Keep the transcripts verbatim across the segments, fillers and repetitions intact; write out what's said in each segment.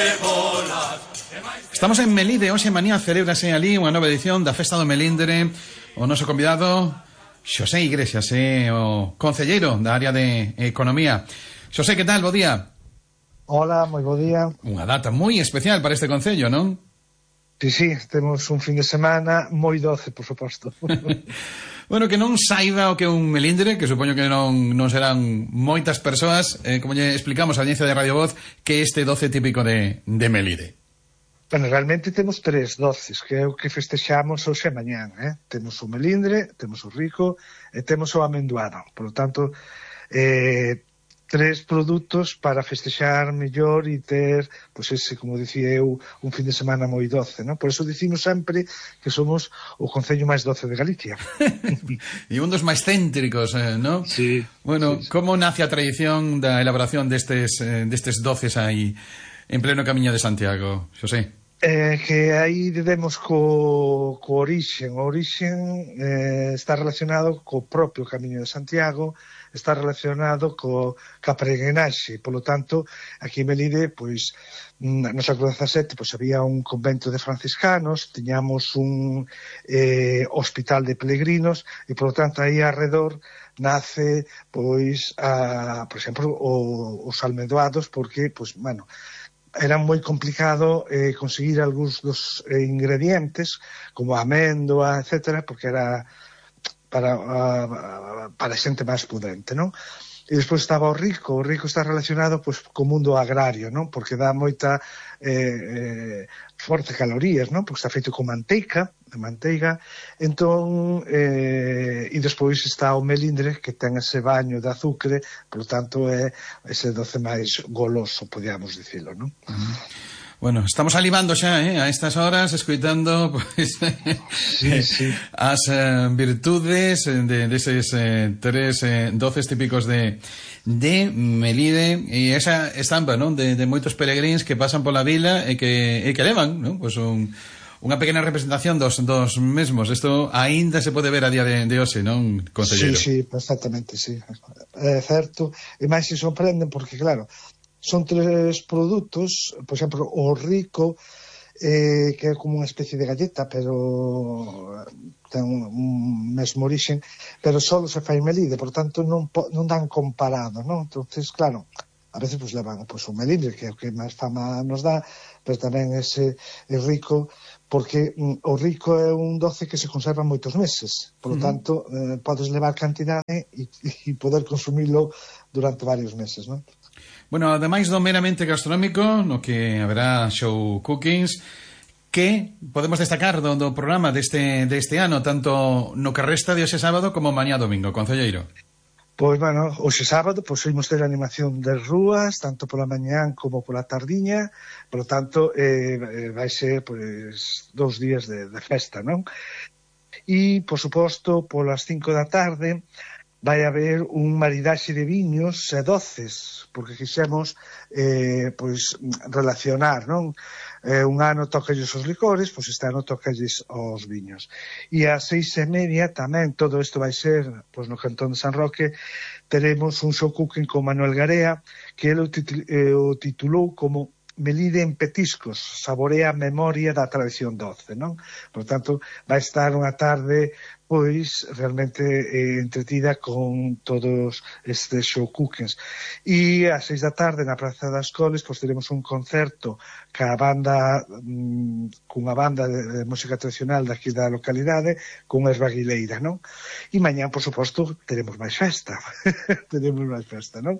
Estamos en Melide, hoxe mañá celebrase ali unha nova edición da Festa do Melindre. O noso convidado, Xosé Iglesias, é o concelleiro da área de Economía. Xosé, que tal? Bo día. Hola, moi bo día. Unha data moi especial para este concello, non? Sí, sí, temos un fin de semana moi doce, por suposto. Bueno, que non saiba o que é un melindre, que supoño que non, non serán moitas persoas, eh, como lle explicamos a audiencia de Radio Voz, que este doce típico de, de Melide. Bueno, realmente temos tres doces, que é o que festexamos hoxe e mañán, eh? Temos o melindre, temos o rico e temos o amendoado. Por lo tanto, eh, tres produtos para festexar mellor e ter, pois ese, como dicía eu, un fin de semana moi doce, non? Por eso dicimos sempre que somos o concello máis doce de Galicia. E un dos máis céntricos, eh, non? Sí. Bueno, sí, sí. como nace a tradición da elaboración destes, eh, destes doces aí en pleno Camiño de Santiago, Xosé? Eh, que aí debemos co, co orixen. O orixen eh, está relacionado co propio Camiño de Santiago, está relacionado co, ca peregrinaxe. Por lo tanto, aquí en Melide, pois, na nosa Cruz dezasete, pois había un convento de franciscanos, tiñamos un eh, hospital de peregrinos, e por lo tanto aí alrededor nace, pois, a, por exemplo, o, os almendoados, porque, pois, bueno, era moi complicado eh, conseguir algúns dos eh, ingredientes, como a améndoa, etcétera, porque era para, uh, para xente máis pudente, non? E despois estaba o rico. O rico está relacionado pois, co mundo agrario, non? Porque dá moita eh, eh, forte calorías, non? Porque está feito con manteica, de manteiga. Entón, eh, e despois está o melindre, que ten ese baño de azucre, por lo tanto é ese doce máis goloso, podíamos dicilo, non? Uh-huh. Bueno, estamos salivando xa, eh, a estas horas, escoitando pues, sí, sí. as eh, virtudes de, de eses eh, tres eh, doces típicos de, de Melide, e esa estampa, non, de, de moitos peregrins que pasan pola vila e que, e que levan, non, pues un, unha pequena representación dos, dos mesmos. Isto aínda se pode ver a día de, de hoxe, non, concelleiro? Sí, sí, exactamente, sí. É certo, e máis se sorprenden porque, claro, son tres produtos, por exemplo, o rico, eh, que é como unha especie de galleta, pero ten un, un mesmo orixen, pero só se fai en Melide, por tanto non, non dan comparado, non? Entonces, claro, a veces pues, levan pues, un melindre, que é o que máis fama nos dá, pero tamén ese é rico, porque mm, o rico é un doce que se conserva moitos meses, por lo uh-huh. tanto, eh, podes levar cantidade e, e poder consumilo durante varios meses, non? Bueno, ademais do meramente gastronómico, no que haberá show cookings, que podemos destacar do, do programa deste, deste ano, tanto no que resta de hoxe sábado como mañá domingo, concelleiro? Pois, bueno, hoxe sábado, pois, imos ter animación de rúas, tanto pola mañán como pola tardiña, por lo tanto, eh, vai ser, pois, dous días de, de festa, non? E, por suposto, polas cinco da tarde, vai haber un maridaxe de viños e doces, porque quixemos eh, pois, relacionar, non? Eh, un ano tocalles os licores, pois este ano tocalles os viños. E a seis e media tamén, todo isto vai ser pois, no Cantón de San Roque, teremos un show cooking con Manuel Garea, que ele o, titul, eh, o titulou como Melide en petiscos, saborea a memoria da tradición doce, non? Por tanto, vai estar unha tarde pois realmente eh, entretida con todos estes show cookings. E ás seis da tarde na Praza das Coles pois teremos un concerto ca banda mmm, cunha banda de, de música tradicional daqui da localidade, con Erva Aguileira, non? E mañán, por suposto, teremos máis festa. teremos máis festa, non?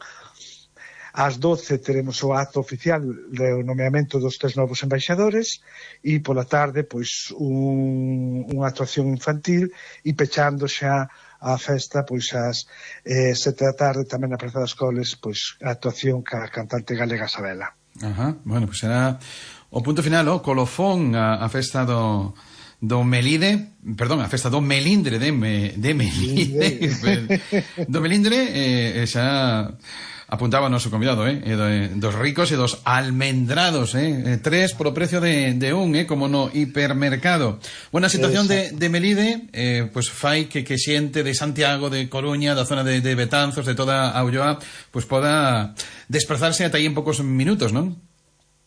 Ás doce teremos o acto oficial do nomeamento dos tres novos embaixadores e pola tarde pois un, unha actuación infantil e pechando xa a festa pois ás eh, sete da tarde tamén na Praza das Coles pois a actuación ca cantante galega Sabela. Ajá, bueno, pois será o punto final, o colofón a, a festa do do Melide, perdón, a festa do Melindre de, me, de Melide do Melindre eh, xa apuntaba o noso convidado, eh? eh dos ricos e dos almendrados, eh? Tres por o precio de, de un, eh? Como no hipermercado. Bueno, a situación de, de Melide, eh, pues fai que, que xente de Santiago, de Coruña, da zona de, de Betanzos, de toda a Ulloa, pues poda desplazarse ata aí en poucos minutos, non?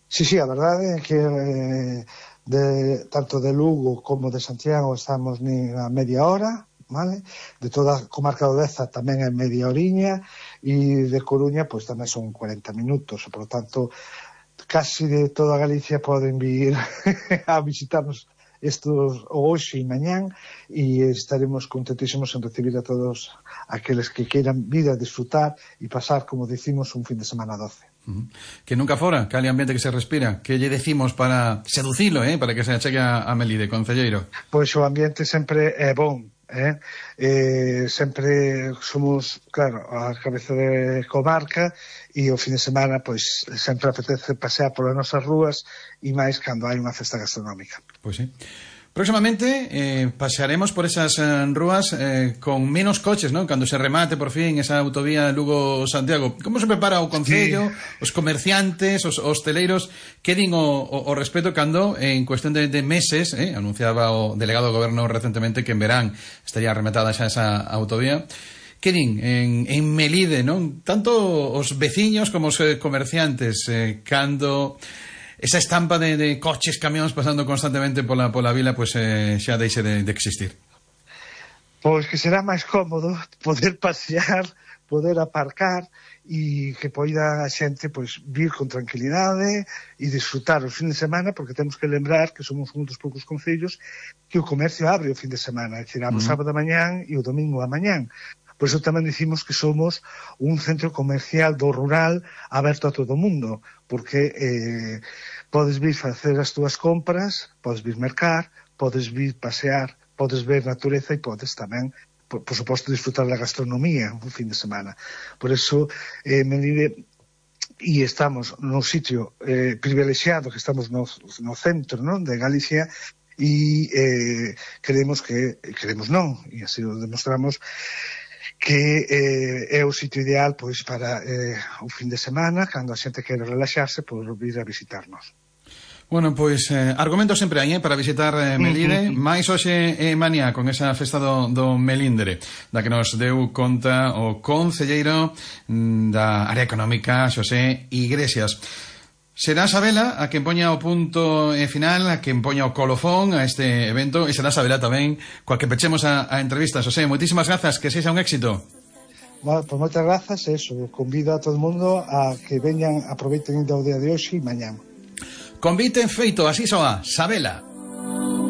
Sí, sí, a verdade é que eh, de, tanto de Lugo como de Santiago estamos ni a media hora, vale? De toda a comarca do Deza tamén é media oriña, e de Coruña pois tamén son cuarenta minutos, por lo tanto casi de toda Galicia poden vir a visitarnos estos hoxe e mañán, e estaremos contentísimos en recibir a todos aqueles que queiran vir a disfrutar e pasar, como decimos, un fin de semana doce. Uh-huh. Que nunca fora, que hai ambiente que se respira. Que lle decimos para seducilo, eh? Para que se achegue a, a Melide, concelleiro? Pois o ambiente sempre é bon, eh? Eh, sempre somos, claro, a cabeza de comarca, e o fin de semana pois sempre apetece pasear polas nosas rúas, e máis cando hai unha festa gastronómica. Pois sí. Próximamente eh, pasearemos por esas eh, rúas eh, con menos coches, ¿no? Cando se remate por fin esa autovía Lugo-Santiago. Como se prepara o Concello, sí, os comerciantes, os hosteleiros? Que din o, o, o respeto cando en cuestión de, de meses, eh, anunciaba o delegado do goberno recentemente que en verán estaría rematada xa esa autovía? Que din en, en Melide, non? Tanto os veciños como os eh, comerciantes, eh, cando esa estampa de, de coches, camións pasando constantemente pola, pola vila, pois eh, xa deixe de, de existir. Pois que será máis cómodo poder pasear, poder aparcar, e que poida a xente pois vir con tranquilidade e disfrutar o fin de semana, porque temos que lembrar que somos un dos poucos concellos que o comercio abre o fin de semana, é dicir, o sábado a mañán e o domingo a mañán. Por iso tamén dicimos que somos un centro comercial do rural aberto a todo o mundo, porque eh, podes vir facer as túas compras, podes vir mercar, podes vir pasear, podes ver natureza e podes tamén, por, por suposto, disfrutar da gastronomía un fin de semana. Por iso, eh, Melide, e estamos no sitio eh, privilexiado, que estamos no, no centro, non, de Galicia, e eh, queremos que, queremos non, e así o demostramos, que eh, é o sitio ideal pois para eh, o fin de semana, cando a xente quere relaxarse, por vir a visitarnos. Bueno, pois eh, argumentos sempre hai, eh, para visitar eh, Melide, uh-huh. máis hoxe e eh, mañá con esa festa do, do Melíndere, da que nos deu conta o concelleiro da área económica, Xosé Iglesias. Será Sabela a quen poña o punto final, a quen poña o colofón a este evento, e será Sabela tamén coa que pechemos a, a entrevista. Xosé, moitísimas grazas, que sexa un éxito. Bueno, pues moitas grazas, eso, convido a todo o mundo a que veñan, aproveiten o día de hoxe e mañán. Convite feito, así soa, Sabela.